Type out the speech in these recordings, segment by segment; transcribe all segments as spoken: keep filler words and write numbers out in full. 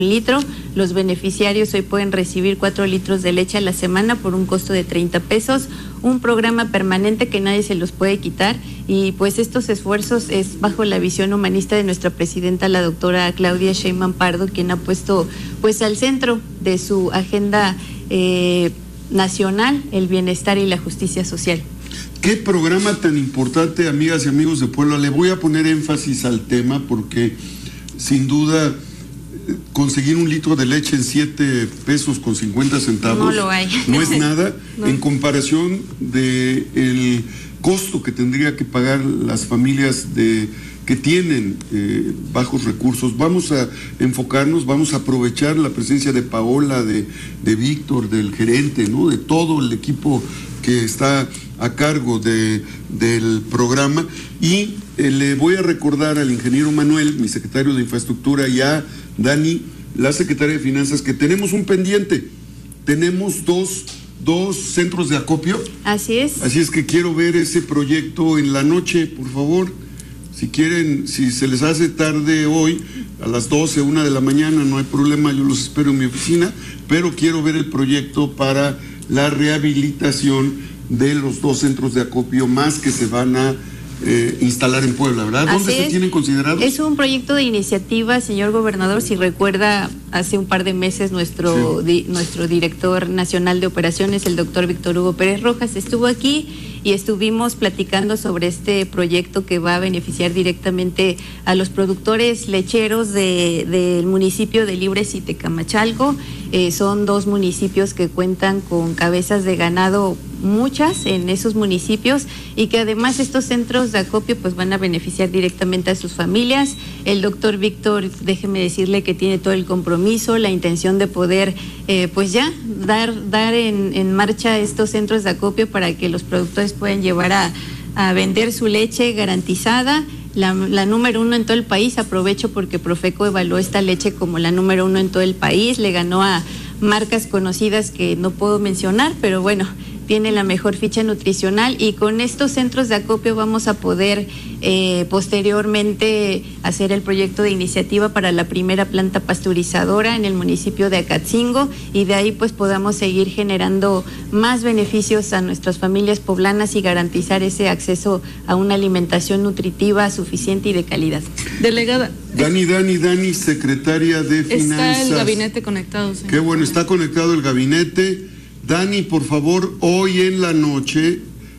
litro. Los beneficiarios hoy pueden recibir cuatro litros de leche a la semana por un costo de treinta pesos, un programa permanente que nadie se los puede quitar, y pues estos esfuerzos es bajo la visión humanista de nuestra presidenta, la doctora Claudia Sheinbaum Pardo, quien ha puesto pues al centro de su agenda eh, nacional el bienestar y la justicia social. Qué programa tan importante, amigas y amigos de Puebla. Le voy a poner énfasis al tema porque sin duda conseguir un litro de leche en siete pesos con cincuenta centavos no lo hay. No es nada no. En comparación de el costo que tendría que pagar las familias de que tienen eh, bajos recursos. Vamos a enfocarnos, vamos a aprovechar la presencia de Paola, de, de Víctor, del gerente, ¿no? De todo el equipo que está a cargo de, del programa, y eh, le voy a recordar al ingeniero Manuel, mi secretario de Infraestructura, y a Dani, la secretaria de Finanzas, que tenemos un pendiente. Tenemos dos, dos centros de acopio. Así es. Así es que quiero ver ese proyecto en la noche, por favor. Si quieren, si se les hace tarde hoy, a las doce, una de la mañana, no hay problema, yo los espero en mi oficina, pero quiero ver el proyecto para la rehabilitación de los dos centros de acopio más que se van a eh, instalar en Puebla, ¿verdad? ¿Dónde se tienen considerados? Es un proyecto de iniciativa, señor gobernador. Si recuerda, hace un par de meses nuestro, sí. di, nuestro director nacional de operaciones, el doctor Víctor Hugo Pérez Rojas, estuvo aquí y estuvimos platicando sobre este proyecto que va a beneficiar directamente a los productores lecheros de, del municipio de Libres y Tecamachalco. Eh, son dos municipios que cuentan con cabezas de ganado muchas en esos municipios, y que además estos centros de acopio pues van a beneficiar directamente a sus familias. El doctor Víctor, déjeme decirle que tiene todo el compromiso, la intención de poder eh, pues ya dar, dar en, en marcha estos centros de acopio para que los productores puedan llevar a, a vender su leche garantizada. La, la número uno en todo el país. Aprovecho porque Profeco evaluó esta leche como la número uno en todo el país, le ganó a marcas conocidas que no puedo mencionar, pero bueno, tiene la mejor ficha nutricional, y con estos centros de acopio vamos a poder eh, posteriormente hacer el proyecto de iniciativa para la primera planta pasteurizadora en el municipio de Acatzingo, y de ahí pues podamos seguir generando más beneficios a nuestras familias poblanas y garantizar ese acceso a una alimentación nutritiva suficiente y de calidad. Delegada. Dani, Dani, Dani, secretaria de Finanzas. Está el gabinete conectado, señor. Qué bueno, está conectado el gabinete. Dani, por favor, hoy en la noche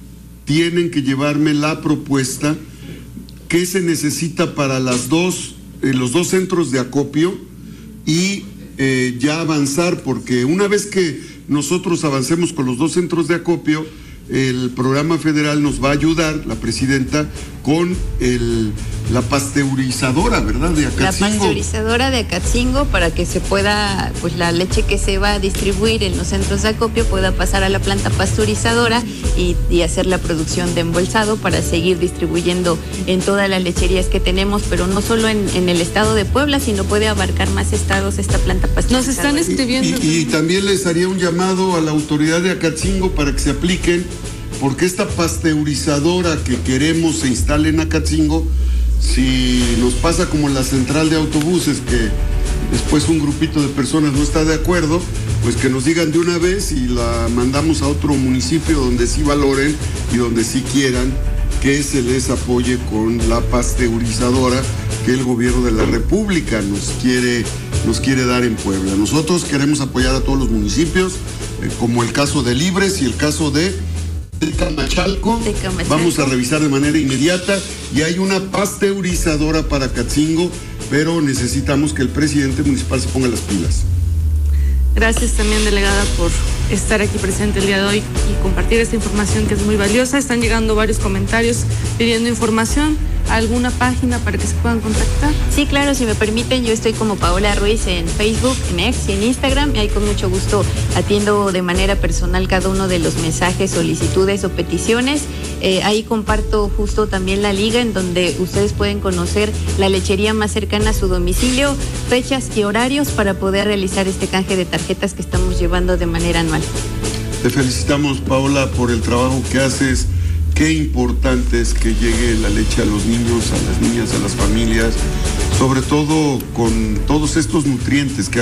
tienen que llevarme la propuesta que se necesita para las dos, eh, los dos centros de acopio, y eh, ya avanzar, porque una vez que nosotros avancemos con los dos centros de acopio, el programa federal nos va a ayudar, la presidenta, con el, la pasteurizadora, ¿verdad? De Acatzingo. La pasteurizadora de Acatzingo, para que se pueda, pues la leche que se va a distribuir en los centros de acopio pueda pasar a la planta pasteurizadora y, y hacer la producción de embolsado para seguir distribuyendo en todas las lecherías que tenemos, pero no solo en, en el estado de Puebla, sino puede abarcar más estados esta planta pasteurizadora. Nos están escribiendo. Y, y, y también les haría un llamado a la autoridad de Acatzingo para que se apliquen, porque esta pasteurizadora que queremos se instale en Acatzingo, si nos pasa como en la central de autobuses, que después un grupito de personas no está de acuerdo, pues que nos digan de una vez y la mandamos a otro municipio donde sí valoren y donde sí quieran que se les apoye con la pasteurizadora que el gobierno de la República nos quiere, nos quiere dar en Puebla. Nosotros queremos apoyar a todos los municipios, eh, como el caso de Libres y el caso de Tecamachalco. Tecamachalco. Vamos a revisar de manera inmediata, y hay una pasteurizadora para Acatzingo, pero necesitamos que el presidente municipal se ponga las pilas. Gracias también, delegada, por estar aquí presente el día de hoy y compartir esta información que es muy valiosa. Están llegando varios comentarios pidiendo información. ¿Alguna página para que se puedan contactar? Sí, claro, si me permiten, yo estoy como Paola Ruiz en Facebook, en X y en Instagram, y ahí con mucho gusto atiendo de manera personal cada uno de los mensajes, solicitudes o peticiones. Eh, ahí comparto justo también la liga en donde ustedes pueden conocer la lechería más cercana a su domicilio, fechas y horarios para poder realizar este canje de tarjetas que estamos llevando de manera anual. Te felicitamos, Paola, por el trabajo que haces. qué importante es que llegue la leche a los niños, a las niñas, a las familias, sobre todo con todos estos nutrientes que